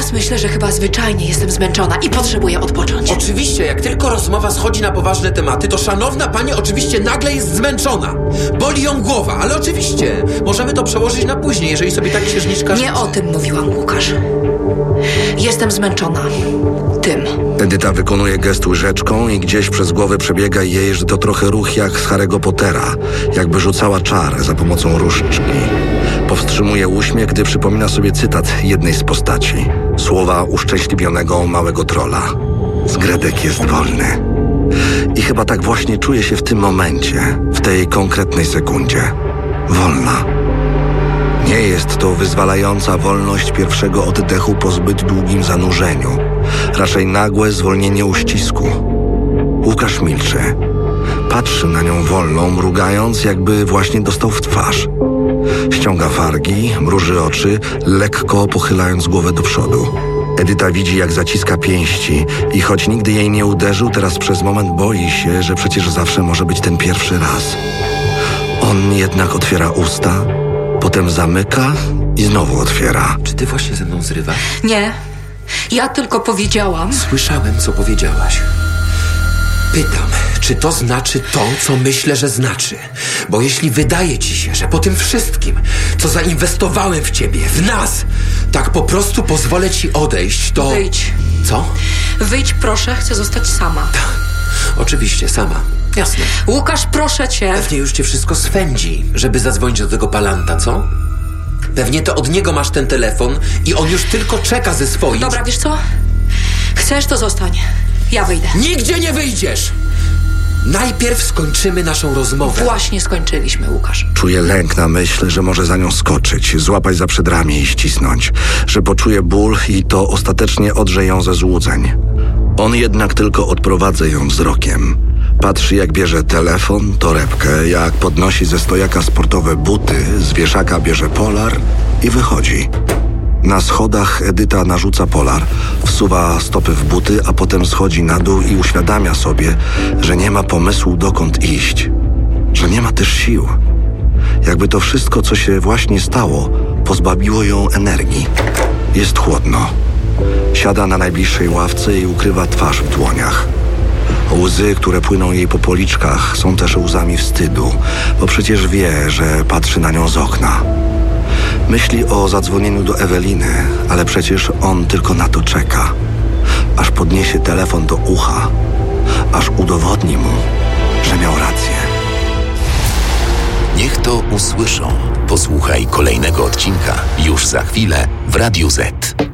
teraz myślę, że chyba zwyczajnie jestem zmęczona i potrzebuję odpocząć. Oczywiście, jak tylko rozmowa schodzi na poważne tematy, to szanowna pani oczywiście nagle jest zmęczona. Boli ją głowa, ale oczywiście możemy to przełożyć na później, jeżeli sobie tak księżniczka życzy. Nie o tym mówiłam, Łukasz. Jestem zmęczona tym. Edyta wykonuje gest łyżeczką i gdzieś przez głowę przebiega jej, że to trochę ruch jak z Harry'ego Pottera, jakby rzucała czar za pomocą różdżki. Powstrzymuje uśmiech, gdy przypomina sobie cytat jednej z postaci. Słowa uszczęśliwionego małego trola. Zgredek jest wolny. I chyba tak właśnie czuje się w tym momencie, w tej konkretnej sekundzie. Wolna. Nie jest to wyzwalająca wolność pierwszego oddechu po zbyt długim zanurzeniu. Raczej nagłe zwolnienie uścisku. Łukasz milczy. Patrzy na nią wolną, mrugając, jakby właśnie dostał w twarz. Ściąga wargi, mruży oczy, lekko pochylając głowę do przodu. Edyta widzi, jak zaciska pięści i choć nigdy jej nie uderzył, teraz przez moment boi się, że przecież zawsze może być ten pierwszy raz. On jednak otwiera usta, potem zamyka i znowu otwiera. Czy ty właśnie ze mną zrywasz? Nie. Ja tylko powiedziałam... Słyszałem, co powiedziałaś. Pytam, czy to znaczy to, co myślę, że znaczy? Bo jeśli wydaje ci się, że po tym wszystkim, co zainwestowałem w ciebie, w nas, tak po prostu pozwolę ci odejść, to... Wyjdź. Co? Wyjdź, proszę, chcę zostać sama. Oczywiście, sama. Jasne. Łukasz, proszę cię. Pewnie już cię wszystko swędzi, żeby zadzwonić do tego palanta, co? Pewnie to od niego masz ten telefon i on już tylko czeka ze swoim... Dobra, wiesz co? Chcesz, to zostań. Ja wyjdę. Nigdzie nie wyjdziesz! Najpierw skończymy naszą rozmowę. Właśnie skończyliśmy, Łukasz. Czuje lęk na myśl, że może za nią skoczyć, złapać za przedramię i ścisnąć, że poczuje ból i to ostatecznie odrze ją ze złudzeń. On jednak tylko odprowadza ją wzrokiem. Patrzy, jak bierze telefon, torebkę, jak podnosi ze stojaka sportowe buty, z wieszaka bierze polar i wychodzi. Na schodach Edyta narzuca polar, wsuwa stopy w buty, a potem schodzi na dół i uświadamia sobie, że nie ma pomysłu, dokąd iść. Że nie ma też sił. Jakby to wszystko, co się właśnie stało, pozbawiło ją energii. Jest chłodno. Siada na najbliższej ławce i ukrywa twarz w dłoniach. Łzy, które płyną jej po policzkach, są też łzami wstydu, bo przecież wie, że patrzy na nią z okna. Myśli o zadzwonieniu do Eweliny, ale przecież on tylko na to czeka. Aż podniesie telefon do ucha, aż udowodni mu, że miał rację. Niech to usłyszą. Posłuchaj kolejnego odcinka już za chwilę w Radiu Z.